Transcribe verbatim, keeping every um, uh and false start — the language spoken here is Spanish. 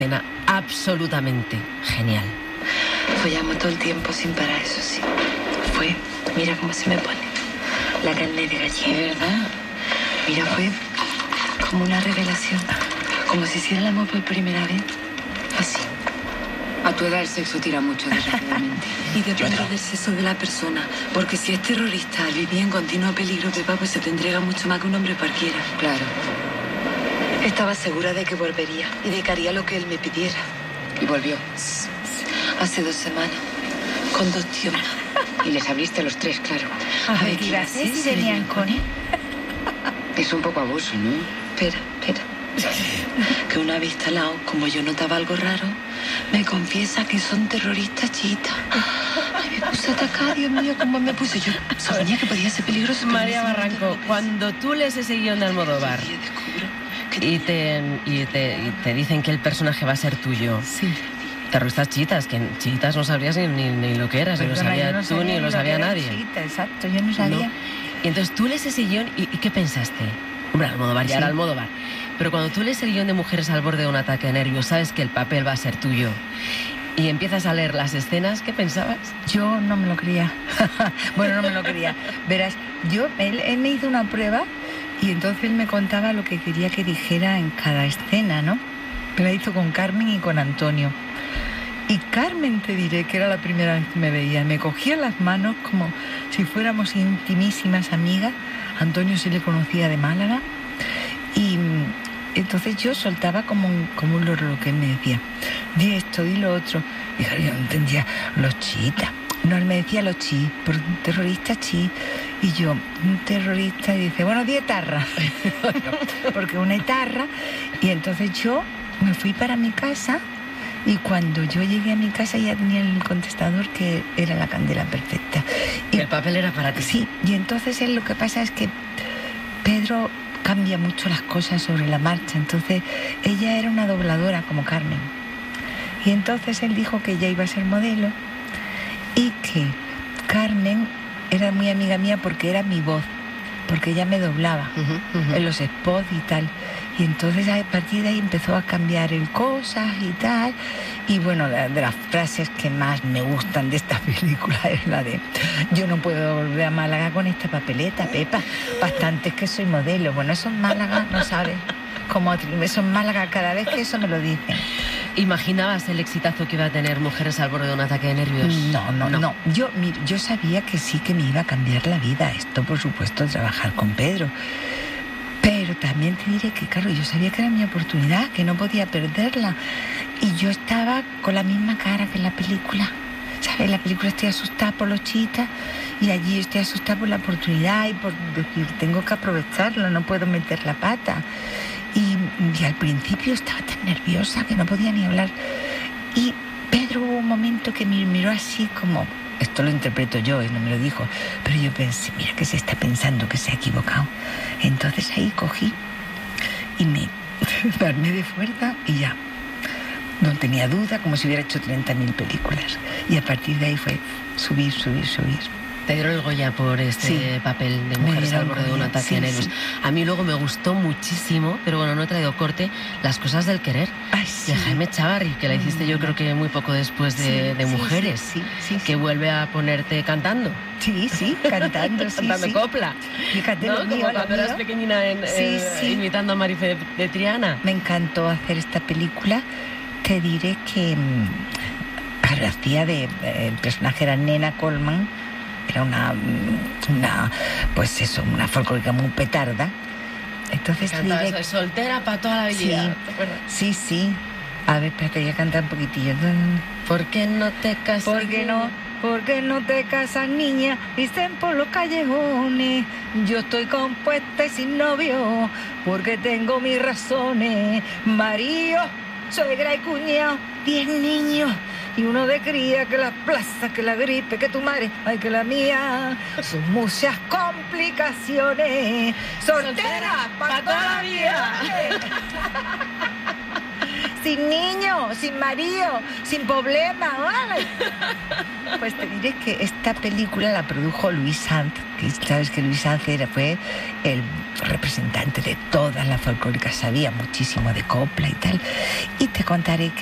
escena absolutamente genial. Follamos todo el tiempo sin parar, eso sí. Fue, mira cómo se me pone la carne de gallina, ¿verdad? Mira, fue como una revelación. Como si hiciera el amor por primera vez. Así. A tu edad el sexo tira mucho, desgraciadamente. Y depende del sexo de la persona. Porque si es terrorista, al vivir en continuo peligro, Pepa, pues se te entrega mucho más que un hombre cualquiera. Claro. Estaba segura de que volvería y de que haría lo que él me pidiera. Y volvió. Hace dos semanas. Con dos tíos más. Y les abriste a los tres, claro. A ver, ¿qué iba a hacer si venían con él? Es un poco abuso, ¿no? Espera, espera. Que una vez instalado, como yo notaba algo raro, me confiesa que son terroristas chiitas. Ay, me puse atacada, Dios mío, cómo me puse yo. Sabía que podía ser peligroso. María Barranco, cuando tú lees ese guión de Almodóvar y te, y, te, y te dicen que el personaje va a ser tuyo, Sí. terroristas chiitas, que chiitas no sabrías ni, ni, ni lo que eras, ni lo Perdona, sabía yo no tú, sabía ni lo que sabía era nadie. chiita, exacto, yo no sabía. ¿No? Y entonces tú lees ese guión y, y ¿qué pensaste? Hombre, Almodóvar ya Sí. era Almodóvar. Pero cuando tú lees el guión de Mujeres al borde de un ataque de nervios, sabes que el papel va a ser tuyo y empiezas a leer las escenas, ¿qué pensabas? Yo no me lo creía. Bueno, no me lo creía. Verás, yo, él, él me hizo una prueba y entonces me contaba lo que quería que dijera en cada escena, ¿no? Me la hizo con Carmen y con Antonio. Y Carmen, te diré que era la primera vez que me veía. Me cogía las manos como si fuéramos intimísimas amigas. Antonio se le conocía de Málaga. Y entonces yo soltaba como un, como un loro lo que él me decía. Di esto, di lo otro. Y claro, yo no entendía los chiitas. No, él me decía los chi, por terrorista chi. Y yo, un terrorista, y dice, bueno, di etarra. Porque una etarra. Y entonces yo me fui para mi casa. Y cuando yo llegué a mi casa ya tenía el contestador que era la candela perfecta. Y el papel era para ti. Sí, y entonces él, lo que pasa es que Pedro cambia mucho las cosas sobre la marcha. Entonces ella era una dobladora como Carmen. Y entonces él dijo que ella iba a ser modelo y que Carmen era muy amiga mía porque era mi voz, porque ella me doblaba Uh-huh, uh-huh. en los spots y tal. Y entonces a partir de ahí empezó a cambiar el cosas y tal. Y bueno, la, de las frases que más me gustan de esta película es la de yo no puedo volver a Málaga con esta papeleta, Pepa. Bastante es que soy modelo. Bueno, eso en Málaga, no sabes. Como eso en Málaga cada vez que eso me lo dicen. ¿Imaginabas el exitazo que iba a tener Mujeres al borde de un ataque de nervios? No, no, no. no. Yo, mira, yo sabía que sí que me iba a cambiar la vida. Esto, por supuesto, trabajar con Pedro. Pero también te diré que, claro, yo sabía que era mi oportunidad, que no podía perderla. Y yo estaba con la misma cara que en la película. ¿Sabes? En la película estoy asustada por los chiitas y allí estoy asustada por la oportunidad y por decir, tengo que aprovecharlo, no puedo meter la pata. Y, y al principio estaba tan nerviosa que no podía ni hablar. Y Pedro hubo un momento que me miró así como... Esto lo interpreto yo, él no me lo dijo. Pero yo pensé, mira que se está pensando que se ha equivocado. Entonces ahí cogí y me, me armé de fuerza y ya. No tenía duda, como si hubiera hecho treinta mil películas. Y a partir de ahí fue subir, subir, subir. Te dieron el Goya por este Sí. papel de Me Mujeres dieron al borde de un Goya, ataque sí, de nervios. sí. A mí luego me gustó muchísimo, pero bueno, no he traído corte, Las cosas del querer, Ay, sí. de Jaime Chavarri, que la hiciste yo creo que muy poco después de, Sí, de sí, Mujeres, sí, sí, sí, que sí. vuelve a ponerte cantando. Sí, sí, cantando, sí, cantando sí. copla. Fíjate ¿No? lo mío, Como lo cuando eras mío. pequeñina en, Sí, eh, sí. imitando a Marife de, de Triana. Me encantó hacer esta película. Te diré que mmm, hacía de... El personaje era Nena Coleman. Era una, una, pues eso, una folclórica muy petarda. Entonces te Cantaba diré... eso de soltera para toda la vida. Sí, ¿Te acuerdas? sí, sí. A ver, espérate, voy a cantar un poquitillo. ¿Por qué no te casas? ¿Por qué no? ¿Por qué no te casas, niña? Dicen por los callejones. Yo estoy compuesta y sin novio, porque tengo mis razones. Marido, suegra y cuñado, diez niños. Y uno de cría, que la plaza, que la gripe, que tu madre, ay, que la mía. Son muchas complicaciones. Soltera, para toda la vida. sin niño, sin marido, sin problema. ¡Ay! Pues te diré que esta película la produjo Louis Sant, que sabes que Louis Sant era, fue el representante de todas las folclóricas, sabía muchísimo de copla y tal. Y te contaré que